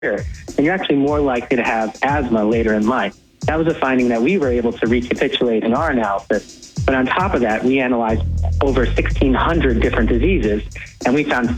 and you're actually more likely to have asthma later in life. That was a finding that we were able to recapitulate in our analysis. But on top of that, we analyzed over 1,600 different diseases, and we found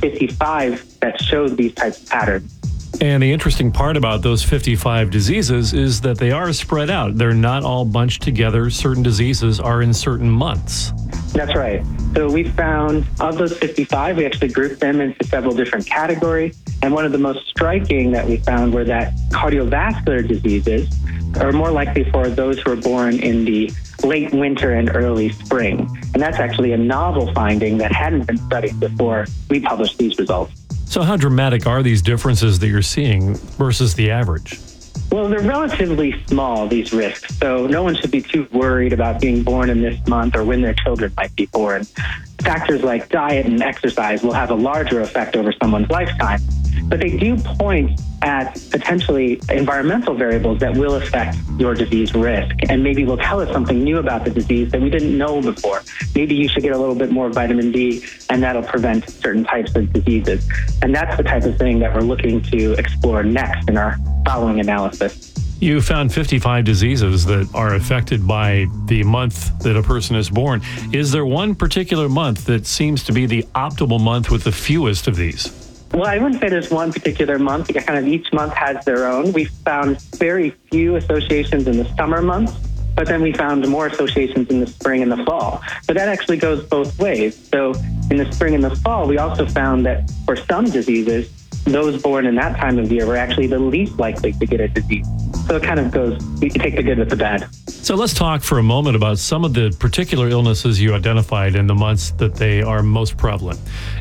55 that showed these types of patterns. And the interesting part about those 55 diseases is that they are spread out. They're not all bunched together. Certain diseases are in certain months. That's right. So we found of those 55, we actually grouped them into several different categories. And one of the most striking that we found were that cardiovascular diseases are more likely for those who are born in the late winter and early spring. And that's actually a novel finding that hadn't been studied before we published these results. So how dramatic are these differences that you're seeing versus the average? Well, they're relatively small, these risks. So no one should be too worried about being born in this month or when their children might be born. Factors like diet and exercise will have a larger effect over someone's lifetime. But they do point at potentially environmental variables that will affect your disease risk and maybe will tell us something new about the disease that we didn't know before. Maybe you should get a little bit more vitamin D and that'll prevent certain types of diseases. And that's the type of thing that we're looking to explore next in our following analysis. You found 55 diseases that are affected by the month that a person is born. Is there one particular month that seems to be the optimal month with the fewest of these? Well, I wouldn't say there's one particular month. Kind of each month has their own. We found very few associations in the summer months, but then we found more associations in the spring and the fall. But that actually goes both ways. So in the spring and the fall, we also found that for some diseases, those born in that time of year were actually the least likely to get a disease. So it kind of goes, you can take the good with the bad. So let's talk for a moment about some of the particular illnesses you identified in the months that they are most prevalent.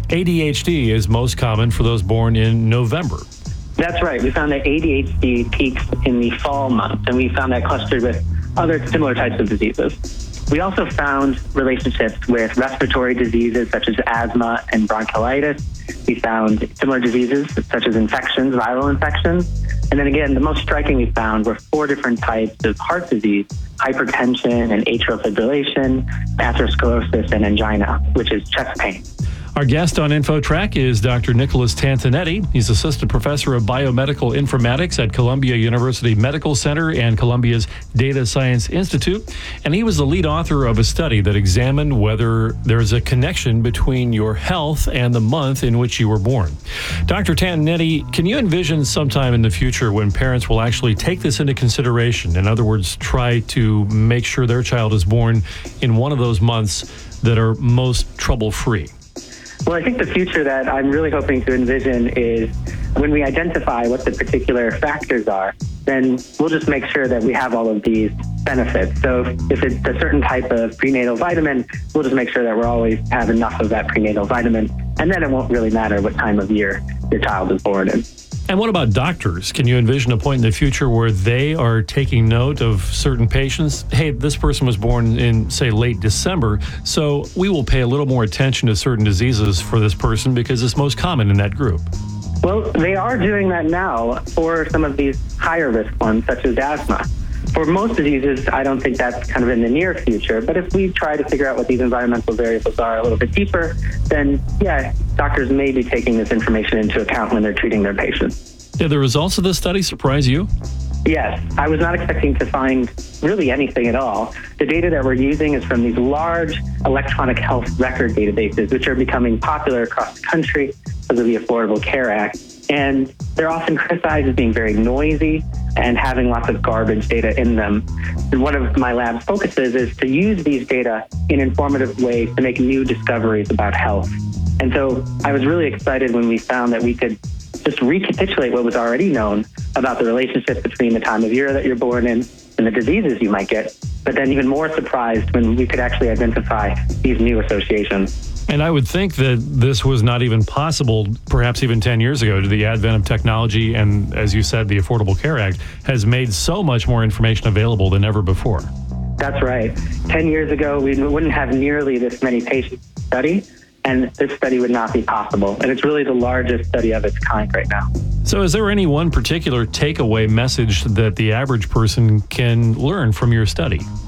ADHD is most common for those born in November. That's right. We found that ADHD peaks in the fall months, and we found that clustered with other similar types of diseases. We also found relationships with respiratory diseases such as asthma and bronchiolitis. We found similar diseases such as infections, viral infections. And then again, the most striking we found were 4 different types of heart disease: hypertension and atrial fibrillation, atherosclerosis, and angina, which is chest pain. Our guest on InfoTrack is Dr. Nicholas Tantonetti. He's Assistant Professor of Biomedical Informatics at Columbia University Medical Center and Columbia's Data Science Institute. And he was the lead author of a study that examined whether there's a connection between your health and the month in which you were born. Dr. Tantonetti, can you envision sometime in the future when parents will actually take this into consideration? In other words, try to make sure their child is born in one of those months that are most trouble-free? Well, I think the future that I'm really hoping to envision is when we identify what the particular factors are, then we'll just make sure that we have all of these benefits. So if it's a certain type of prenatal vitamin, we'll just make sure that we always have enough of that prenatal vitamin, and then it won't really matter what time of year your child is born in. And what about doctors? Can you envision a point in the future where they are taking note of certain patients? Hey, this person was born in, say, late December, so we will pay a little more attention to certain diseases for this person because it's most common in that group. Well, they are doing that now for some of these higher risk ones, such as asthma. For most diseases, I don't think that's kind of in the near future. But if we try to figure out what these environmental variables are a little bit deeper, then, yeah, doctors may be taking this information into account when they're treating their patients. Did the results of this study surprise you? Yes. I was not expecting to find really anything at all. The data that we're using is from these large electronic health record databases, which are becoming popular across the country because of the Affordable Care Act. And they're often criticized as being very noisy and having lots of garbage data in them. And one of my lab's focuses is to use these data in informative ways to make new discoveries about health. And so I was really excited when we found that we could just recapitulate what was already known about the relationship between the time of year that you're born in and the diseases you might get, but then even more surprised when we could actually identify these new associations. And I would think that this was not even possible, perhaps even 10 years ago, to the advent of technology. And as you said, the Affordable Care Act has made so much more information available than ever before. That's right. 10 years ago, we wouldn't have nearly this many patients to study, and this study would not be possible. And it's really the largest study of its kind right now. So is there any one particular takeaway message that the average person can learn from your study?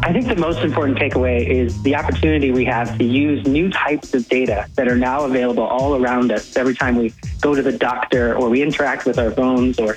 I think the most important takeaway is the opportunity we have to use new types of data that are now available all around us every time we go to the doctor or we interact with our phones or